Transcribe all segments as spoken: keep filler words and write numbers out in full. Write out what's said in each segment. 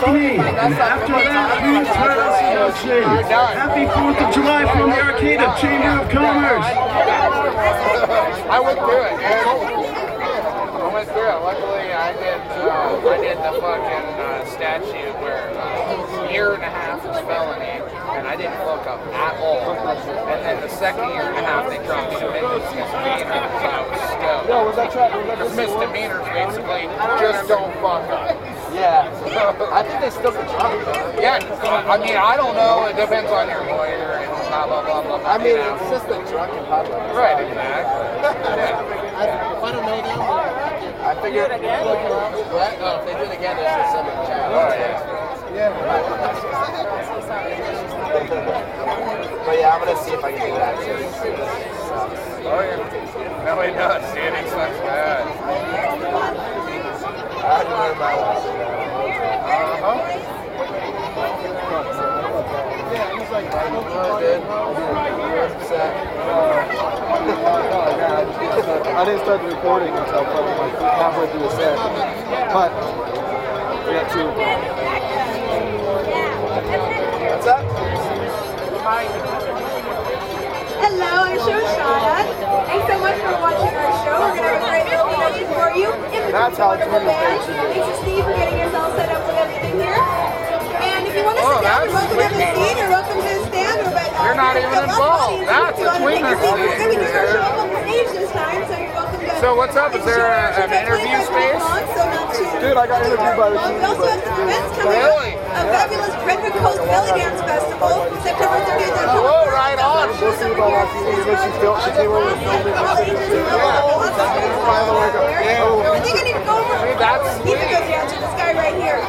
arcade. And after that, please let us negotiate. Happy fourth of July from the arcade of Chamber of Commerce. I went through it, dude. I went through it. Luckily, I did, uh, I did the fucking uh, statute where uh, year and a half is felony, and I didn't fuck up at all. And then the second year and a half, they dropped me to misdemeanor, so I was stoked. Yo, was that track? Was that Because misdemeanors basically just don't fuck up. Yeah. I think they still can charge it. Yeah, I mean, I don't know. It depends on your lawyer and blah, blah, blah, blah, blah. I mean, you know. it's just a drunk and hot dog. Right, exactly. Yeah. I, if I don't know them, I figure it again. What? No, if they do it again, there's just something to Oh, yeah. Yeah. But yeah, I'm gonna see if I can do that too. Oh, yeah. No, it does, dude. It sucks bad. I had to learn my lesson. Uh-huh. Yeah, he's like, I don't know, dude. I didn't start the recording until probably like halfway through the set. But we got two. What's up? Hello, I'm Shoshana. Thanks so much for watching our show. We're going to have a great introduction for you. In the That's how it's band. really Thanks to Steve for getting yourself set up with everything here. And if you want to Oh, sit down, you're that's welcome to have a sweet. seat. You're welcome to stand. Or back, uh, You're not even up involved. audience. That's If a you want to take tweener a seat, seat. we're going to just show up on stage this time, so you're welcome to. So what's up? Is there a- an interview space? So not too Dude, I got interviewed by the long. T V. We also have some events coming Really? up. A fabulous Frederick Coast Belly Dance Festival, September thirtieth and Whoa, right on. We'll see about my T V. She filmed, she came over and filmed it. I think I need to go over. Hey, that's He's a good dancer, this guy right here.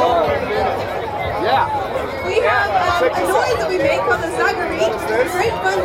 Yeah. We have um, a noise that we make called the Zagari. It's a great fun